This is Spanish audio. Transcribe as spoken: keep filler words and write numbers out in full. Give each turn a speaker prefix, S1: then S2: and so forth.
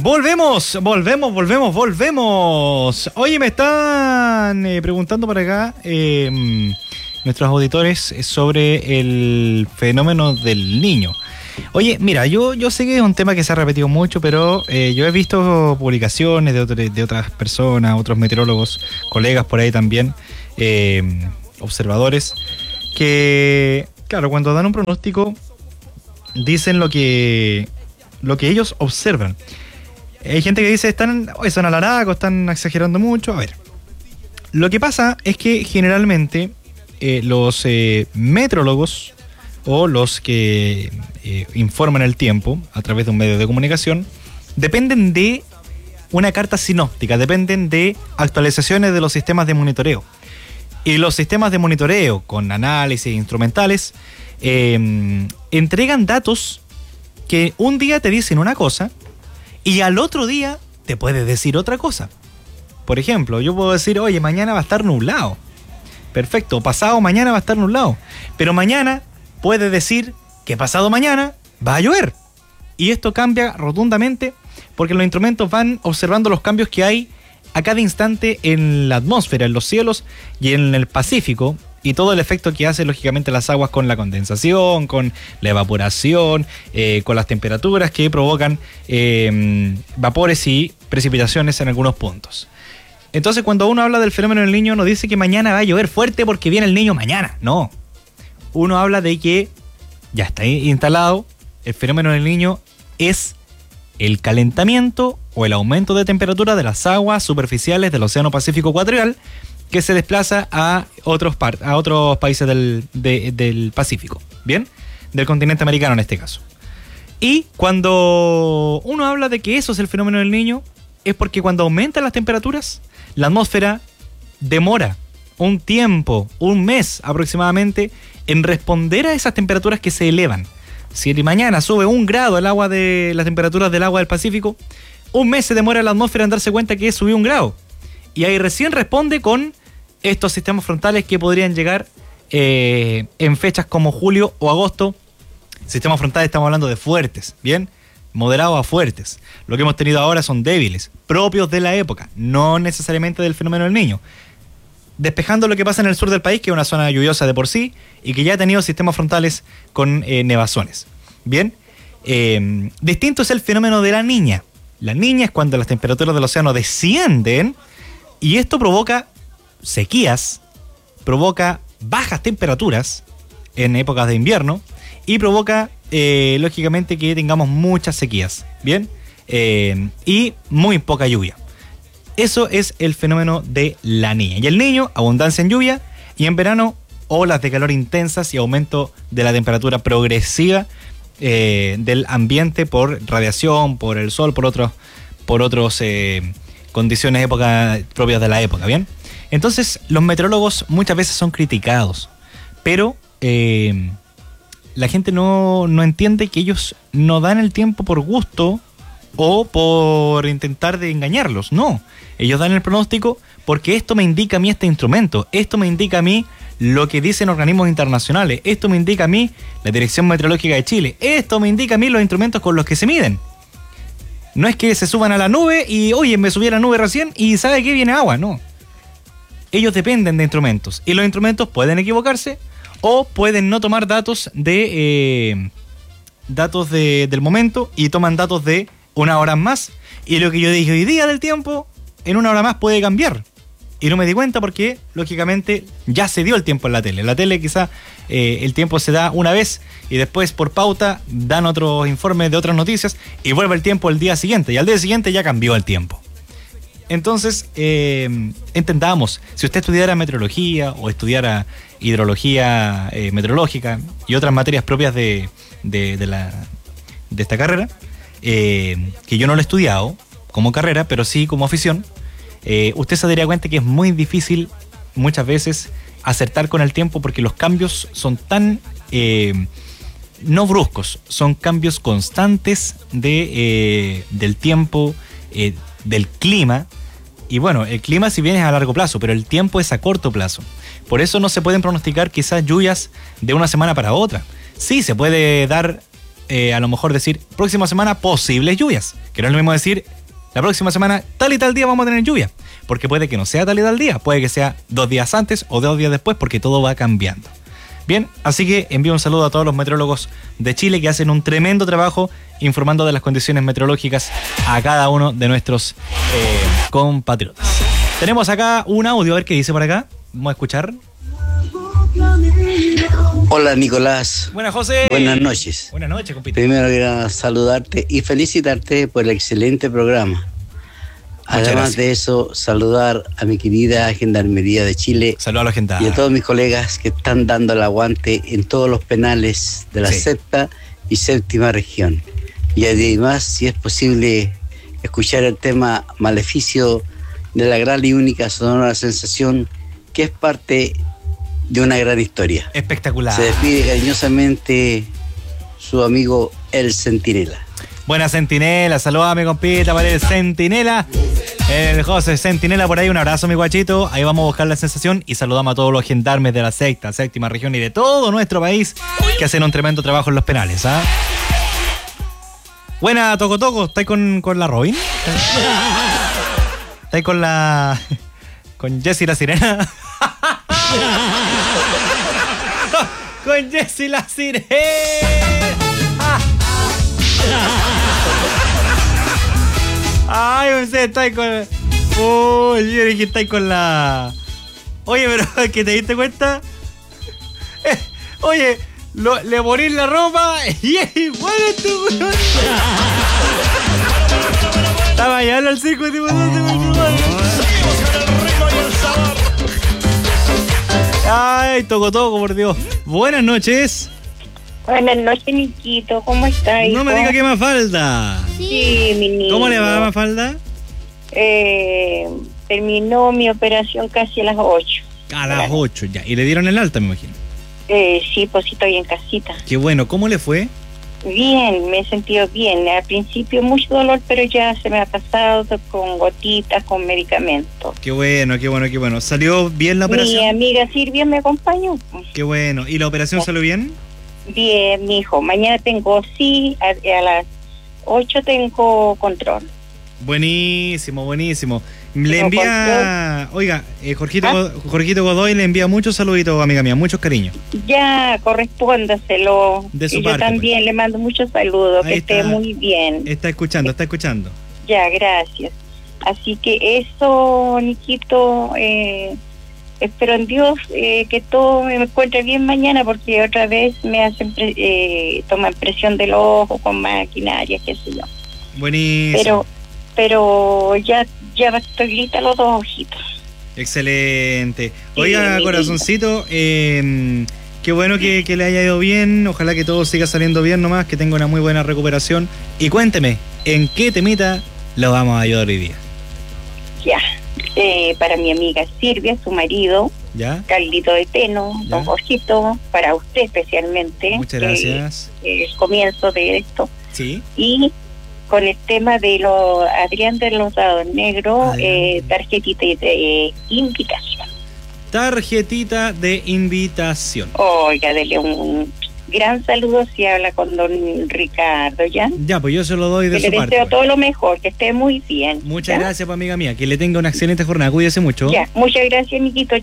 S1: Volvemos, volvemos, volvemos, volvemos. Oye, me están eh, preguntando por acá eh, nuestros auditores sobre el fenómeno del Niño. Oye, mira, yo, yo sé que es un tema que se ha repetido mucho, pero eh, yo he visto publicaciones de, otro, de otras personas, otros meteorólogos, colegas por ahí también, eh, observadores, que, claro, cuando dan un pronóstico, dicen lo que, lo que ellos observan. Hay gente que dice, están, oh, son alaracos, están exagerando mucho. A ver, lo que pasa es que generalmente eh, los eh, meteorólogos o los que eh, informan el tiempo a través de un medio de comunicación dependen de una carta sinóptica, dependen de actualizaciones de los sistemas de monitoreo. Y los sistemas de monitoreo con análisis instrumentales eh, entregan datos que un día te dicen una cosa y al otro día te puede decir otra cosa. Por ejemplo, yo puedo decir, oye, mañana va a estar nublado. Perfecto, pasado mañana va a estar nublado. Pero mañana puede decir que pasado mañana va a llover. Y esto cambia rotundamente porque los instrumentos van observando los cambios que hay a cada instante en la atmósfera, en los cielos y en el Pacífico. Y todo el efecto que hace, lógicamente, las aguas con la condensación, con la evaporación, eh, con las temperaturas que provocan eh, vapores y precipitaciones en algunos puntos. Entonces, cuando uno habla del fenómeno del Niño, no dice que mañana va a llover fuerte porque viene el Niño mañana. No. Uno habla de que ya está instalado, el fenómeno del Niño es el calentamiento o el aumento de temperatura de las aguas superficiales del Océano Pacífico Ecuatorial, que se desplaza a otros, par- a otros países del, de, del Pacífico, ¿bien? Del continente americano en este caso. Y cuando uno habla de que eso es el fenómeno del Niño, es porque cuando aumentan las temperaturas, la atmósfera demora un tiempo, un mes aproximadamente, en responder a esas temperaturas que se elevan. Si mañana sube un grado el agua de las temperaturas del agua del Pacífico, un mes se demora la atmósfera en darse cuenta que subió un grado. Y ahí recién responde con estos sistemas frontales que podrían llegar eh, en fechas como julio o agosto. Sistemas frontales estamos hablando de fuertes, ¿bien? Moderados a fuertes. Lo que hemos tenido ahora son débiles, propios de la época, no necesariamente del fenómeno del Niño. Despejando lo que pasa en el sur del país, que es una zona lluviosa de por sí, y que ya ha tenido sistemas frontales con eh, nevazones. Bien, eh, distinto es el fenómeno de la Niña. La Niña es cuando las temperaturas del océano descienden, y esto provoca sequías, provoca bajas temperaturas en épocas de invierno y provoca, eh, lógicamente, que tengamos muchas sequías, ¿bien? Eh, y muy poca lluvia. Eso es el fenómeno de la Niña. Y el Niño, abundancia en lluvia, y en verano, olas de calor intensas y aumento de la temperatura progresiva eh, del ambiente por radiación, por el sol, por otros, por otros eh, condiciones época, propias de la época, ¿bien? Entonces, los meteorólogos muchas veces son criticados, pero eh, la gente no, no entiende que ellos no dan el tiempo por gusto o por intentar de engañarlos. No, ellos dan el pronóstico porque esto me indica a mí este instrumento, esto me indica a mí lo que dicen organismos internacionales, esto me indica a mí la Dirección Meteorológica de Chile, esto me indica a mí los instrumentos con los que se miden. No es que se suban a la nube y, oye, me subí a la nube recién y ¿sabe qué? Viene agua. No. Ellos dependen de instrumentos y los instrumentos pueden equivocarse o pueden no tomar datos de eh, datos de, del momento y toman datos de una hora más, y lo que yo dije hoy día del tiempo en una hora más puede cambiar y no me di cuenta porque lógicamente ya se dio el tiempo en la tele. En la tele quizá eh, el tiempo se da una vez y después por pauta dan otros informes de otras noticias y vuelve el tiempo el día siguiente y al día siguiente ya cambió el tiempo. Entonces, eh, entendamos, si usted estudiara meteorología o estudiara hidrología eh, meteorológica y otras materias propias de, de, de, la, de esta carrera, eh, que yo no lo he estudiado como carrera, pero sí como afición, eh, usted se daría cuenta que es muy difícil muchas veces acertar con el tiempo porque los cambios son tan, eh, no bruscos, son cambios constantes de, eh, del tiempo, eh, del clima. Y bueno, el clima si bien es a largo plazo, pero el tiempo es a corto plazo. Por eso no se pueden pronosticar quizás lluvias de una semana para otra. Sí, se puede dar, eh, a lo mejor decir, próxima semana posibles lluvias, que no es lo mismo decir la próxima semana, tal y tal día vamos a tener lluvia. Porque puede que no sea tal y tal día, puede que sea dos días antes o dos días después, porque todo va cambiando. Bien, así que envío un saludo a todos los meteorólogos de Chile que hacen un tremendo trabajo informando de las condiciones meteorológicas a cada uno de nuestros eh, compatriotas. Tenemos acá un audio, a ver qué dice por acá. Vamos a escuchar.
S2: Hola Nicolás.
S1: Buenas, José.
S2: Buenas noches.
S1: Buenas noches, compito.
S2: Primero quiero saludarte y felicitarte por el excelente programa. Además gracias. De eso, saludar a mi querida Gendarmería de Chile.
S1: Saludos a la gente.
S2: Y a todos mis colegas que están dando el aguante en todos los penales de la sí. sexta y séptima región. Y además, si es posible, escuchar el tema Maleficio de la gran y única Sonora Sensación, que es parte de una gran historia.
S1: Espectacular.
S2: Se despide cariñosamente su amigo El Centinela.
S1: Buena Centinela, saludos a mi compita para el Centinela. El José Centinela por ahí, un abrazo mi guachito. Ahí vamos a buscar la sensación y saludamos a todos los gendarmes de la sexta, séptima región y de todo nuestro país que hacen un tremendo trabajo en los penales, ¿ah? Buena, Toco Toco, ¿estáis con, con la Robin? ¿Estáis con la... con Jessie la Sirena? Con Jessie la Sirena. Ay, usted está con... Uy, yo dije, está con la... Oye, pero ¿que te diste cuenta? Eh, oye, lo, le ponís la ropa y es igual a este weón. Estaba allá al circo, tipo, no se me Ay, Toco Toco, por Dios. Buenas noches.
S3: Buenas noches, Niquito, ¿cómo estás?
S1: No me diga que Mafalda.
S3: Sí, mi niño.
S1: ¿Cómo le va, Mafalda?
S3: Eh, terminó mi operación casi a las ocho.
S1: A las ocho, ya. ¿Y le dieron el alta, me imagino?
S3: Eh, sí, pues sí, estoy en casita.
S1: Qué bueno, ¿cómo le fue?
S3: Bien, me he sentido bien. Al principio mucho dolor, pero ya se me ha pasado con gotitas, con medicamentos.
S1: Qué bueno, qué bueno, qué bueno. ¿Salió bien la operación?
S3: Mi amiga Silvia me acompañó.
S1: Qué bueno. ¿Y la operación salió bien?
S3: Bien, mijo. Mañana tengo, sí, a, a las ocho tengo control.
S1: Buenísimo, buenísimo. Le envía, oiga, eh, Jorgito, ¿Ah? Jorgito Godoy le envía muchos saluditos, amiga mía, muchos cariños.
S3: Ya, correspóndaselo.
S1: De su
S3: y
S1: parte,
S3: yo también pues. Le mando muchos saludos,
S1: ahí
S3: que
S1: está,
S3: esté muy bien.
S1: Está escuchando, está escuchando.
S3: Ya, gracias. Así que eso, Niquito, eh, espero en Dios eh, que todo me encuentre bien mañana, porque otra vez me hacen, pre- eh, toman presión del ojo con maquinaria, qué sé yo.
S1: Buenísimo.
S3: Pero, pero ya, ya estoy lista los dos ojitos.
S1: Excelente. Oiga,
S3: sí,
S1: corazoncito, eh, qué bueno que, que le haya ido bien. Ojalá que todo siga saliendo bien nomás, que tenga una muy buena recuperación. Y cuénteme, ¿en qué temita lo vamos a ayudar hoy día?
S3: Ya, eh, para mi amiga Silvia, su marido,
S1: ¿ya?
S3: Carlito de Teno,
S1: ¿ya?
S3: Don Jorgito, para usted especialmente.
S1: Muchas gracias.
S3: Eh, el comienzo de esto.
S1: Sí.
S3: Y con el tema de los Adrián de los Dados Negros, eh, tarjetita de eh, invitación.
S1: Tarjetita de invitación.
S3: Oiga, dele un gran saludo si habla con don Ricardo, ¿ya?
S1: Ya, pues yo se lo doy de
S3: que
S1: su
S3: le
S1: parte.
S3: deseo
S1: Pues.
S3: todo lo mejor, que esté muy bien.
S1: Muchas
S3: ¿ya?
S1: gracias, pues, amiga mía. Que le tenga una excelente jornada. Cuídese mucho.
S3: Ya, muchas gracias, amiguito.